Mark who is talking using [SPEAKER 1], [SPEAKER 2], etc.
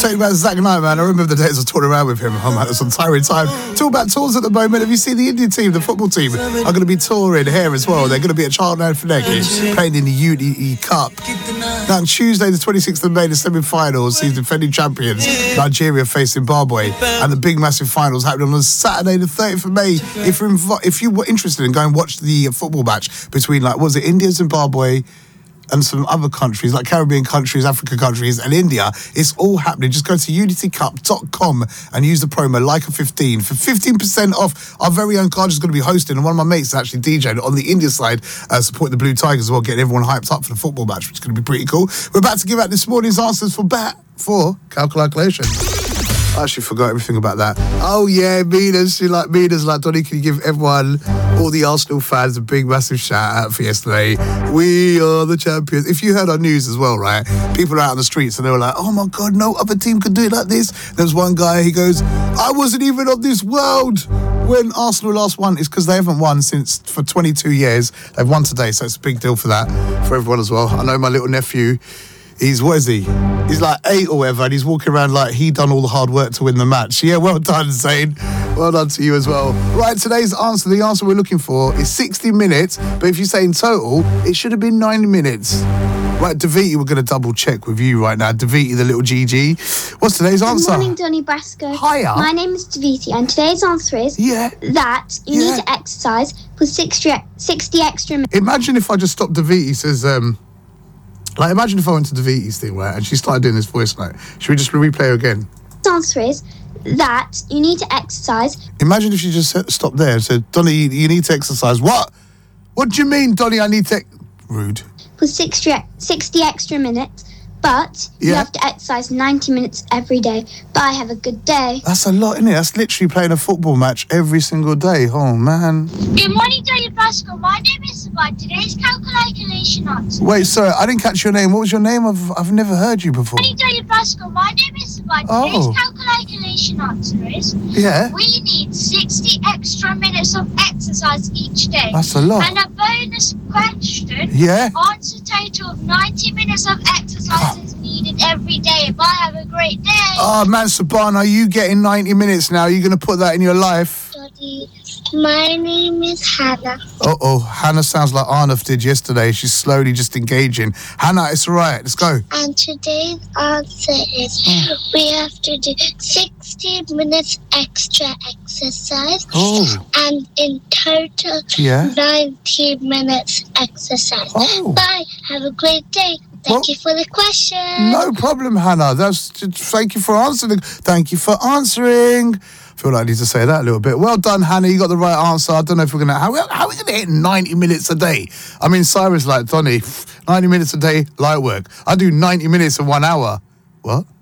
[SPEAKER 1] tell you about Zach Knight, man. I remember the days of touring around with him. Oh, man, it's on tiring time. Talk about tours at the moment. Have you seen the Indian team, the football team, are going to be touring here as well. They're going to be at Charlton Fineki playing in the UAE Cup. Now, on Tuesday, the 26th of May, the semi-finals, sees defending champions Nigeria face Zimbabwe, and the big massive finals happening on Saturday, the 30th of May. If you were interested in going and watch the football match between, like, was it India, Zimbabwe, and some other countries, like Caribbean countries, African countries, and India, it's all happening. Just go to unitycup.com and use the promo LIKA15 for 15% off. Our very own Kaj is going to be hosting, and one of my mates is actually DJing on the India side, supporting the Blue Tigers as well, getting everyone hyped up for the football match, which is going to be pretty cool. We're about to give out this morning's answers for calculation. I actually forgot everything about that. Oh yeah, Minas, Donny, can you give everyone, all the Arsenal fans, a big massive shout out for yesterday? We are the champions. If you heard our news as well, right? People are out on the streets and they were like, oh my God, no other team could do it like this. There was one guy, he goes, I wasn't even of this world when Arsenal last won. It's because they haven't won for 22 years. They've won today, so it's a big deal for that, for everyone as well. I know my little nephew, he's like 8 or whatever, and he's walking around like he done all the hard work to win the match. Yeah, well done, Zane. Well done to you as well. Right, today's answer, the answer we're looking for is 60 minutes, but if you say in total, it should have been 90 minutes. Right, Daviti, we're going to double check with you right now. Daviti, the little GG. What's today's answer?
[SPEAKER 2] Good morning, Donny Brasco.
[SPEAKER 1] Hiya.
[SPEAKER 2] My name is Daviti, and today's answer is that you need to exercise for 60 extra minutes.
[SPEAKER 1] Imagine if I just stopped Daviti, says, imagine if I went to Daviti's thing, right, and she started doing this voice note. Should we just replay her again?
[SPEAKER 2] The answer is that you need to exercise.
[SPEAKER 1] Imagine if she just stopped there and said, Donny, you need to exercise. What? What do you mean, Donny, I need to... Rude.
[SPEAKER 2] For 60 extra minutes, but you have to exercise 90 minutes every day. Bye, have a good day.
[SPEAKER 1] That's a lot, isn't it? That's literally playing a football match every single day. Oh, man.
[SPEAKER 3] Good morning, Donny Brasco. My name is Sabai. Today's calculation answer.
[SPEAKER 1] Wait, sorry, I didn't catch your name. What was your name? I've never heard you before.
[SPEAKER 3] Good morning, Donny Brasco. My name is Sabai. Today's calculation answer is we need 60 extra minutes of exercise each day.
[SPEAKER 1] That's a lot.
[SPEAKER 3] And a bonus question. Answer total of 90 minutes of exercise is needed every day. Bye, have a great day.
[SPEAKER 1] Oh, man, Sabana, are you getting 90 minutes now? Are you going to put that in your life?
[SPEAKER 3] Daddy, my name is Hannah.
[SPEAKER 1] Uh-oh, Hannah sounds like Arnav did yesterday. She's slowly just engaging. Hannah, it's all right. Let's go.
[SPEAKER 3] And today's answer is we have to do 60 minutes extra exercise. And in total, 90 minutes exercise. Bye, have a great day. Thank you for the question.
[SPEAKER 1] No problem, Hannah. Thank you for answering. Thank you for answering. I feel like I need to say that a little bit. Well done, Hannah. You got the right answer. I don't know if we're going to... How are we going to hit 90 minutes a day? I mean, Cyrus like, Donny, 90 minutes a day, light work. I do 90 minutes in 1 hour. What?